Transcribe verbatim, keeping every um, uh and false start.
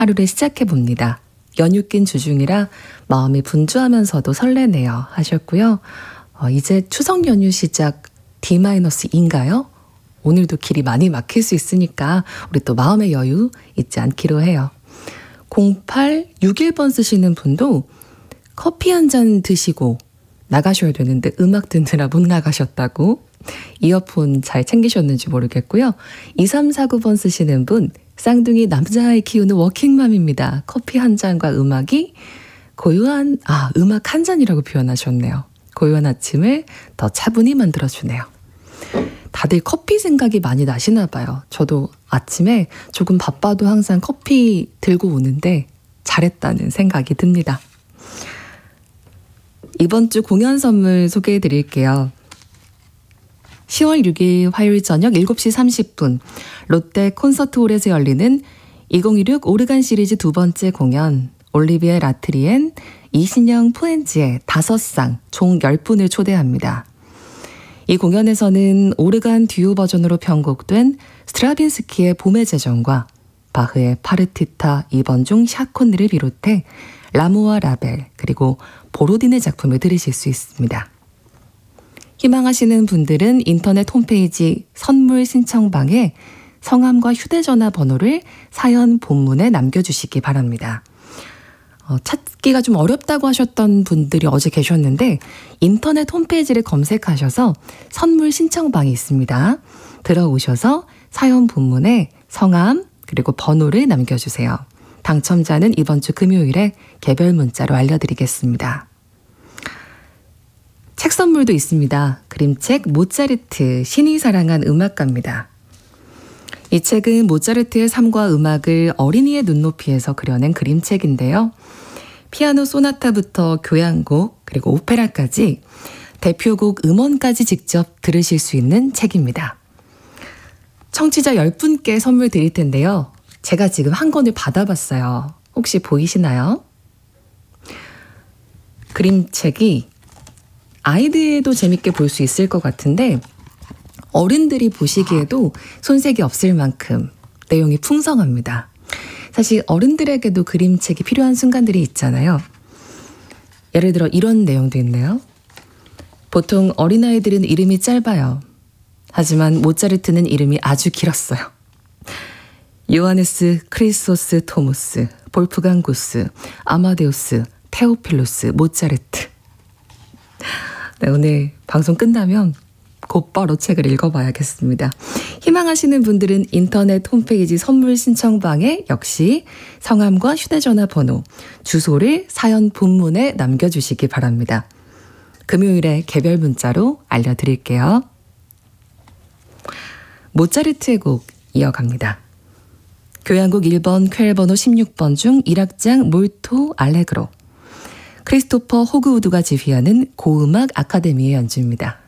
하루를 시작해봅니다. 연휴 낀 주중이라 마음이 분주하면서도 설레네요 하셨고요. 어, 이제 추석 연휴 시작 디 이인가요? 오늘도 길이 많이 막힐 수 있으니까 우리 또 마음의 여유 잊지 않기로 해요. 공팔육일 번 쓰시는 분도 커피 한 잔 드시고 나가셔야 되는데 음악 듣느라 못 나가셨다고 이어폰 잘 챙기셨는지 모르겠고요. 이삼사구 번 쓰시는 분 쌍둥이 남자아이 키우는 워킹맘입니다. 커피 한 잔과 음악이 고요한 아 음악 한 잔이라고 표현하셨네요. 고요한 아침을 더 차분히 만들어주네요. 다들 커피 생각이 많이 나시나 봐요. 저도 아침에 조금 바빠도 항상 커피 들고 오는데 잘했다는 생각이 듭니다. 이번 주 공연 선물 소개해 드릴게요. 시월 육일 화요일 저녁 일곱 시 삼십 분 롯데 콘서트홀에서 열리는 이천이십육 오르간 시리즈 두 번째 공연 올리비에 라트리엔 이신영 포엔지의 다섯 쌍 총 열 분을 초대합니다. 이 공연에서는 오르간 듀오 버전으로 편곡된 스트라빈스키의 봄의 제정과 바흐의 파르티타 이 번 중 샤콘느를 비롯해 라모와 라벨 그리고 보로딘의 작품을 들으실 수 있습니다. 희망하시는 분들은 인터넷 홈페이지 선물 신청방에 성함과 휴대전화 번호를 사연 본문에 남겨주시기 바랍니다. 어, 찾기가 좀 어렵다고 하셨던 분들이 어제 계셨는데 인터넷 홈페이지를 검색하셔서 선물 신청방이 있습니다. 들어오셔서 사연 본문에 성함 그리고 번호를 남겨주세요. 당첨자는 이번 주 금요일에 개별 문자로 알려드리겠습니다. 책 선물도 있습니다. 그림책 모차르트 신이 사랑한 음악가입니다. 이 책은 모차르트의 삶과 음악을 어린이의 눈높이에서 그려낸 그림책인데요. 피아노 소나타부터 교향곡 그리고 오페라까지 대표곡 음원까지 직접 들으실 수 있는 책입니다. 청취자 열 분께 선물 드릴 텐데요. 제가 지금 한 권을 받아봤어요. 혹시 보이시나요? 그림책이 아이들도 재밌게 볼 수 있을 것 같은데 어른들이 보시기에도 손색이 없을 만큼 내용이 풍성합니다. 사실 어른들에게도 그림책이 필요한 순간들이 있잖아요. 예를 들어 이런 내용도 있네요. 보통 어린아이들은 이름이 짧아요. 하지만 모차르트는 이름이 아주 길었어요. 요하네스 크리소스 토무스, 볼프강 구스, 아마데우스, 테오필로스, 모차르트. 네, 오늘 방송 끝나면 곧바로 책을 읽어봐야겠습니다. 희망하시는 분들은 인터넷 홈페이지 선물 신청방에 역시 성함과 휴대전화 번호, 주소를 사연 본문에 남겨주시기 바랍니다. 금요일에 개별 문자로 알려드릴게요. 모차르트의 곡 이어갑니다. 교향곡 일 번 퀘 번호 십육 번 중 일 악장 몰토 알레그로 크리스토퍼 호그우드가 지휘하는 고음악 아카데미의 연주입니다.